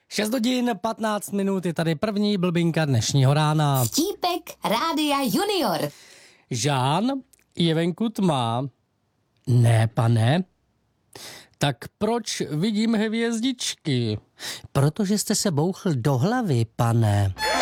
6 hodin 15 minut je tady první blbinka dnešního rána. Vtípek Rádia Junior. Žán, je venku tma. Ne, pane. Tak proč vidím hvězdičky? Protože jste se bouchl do hlavy, pane.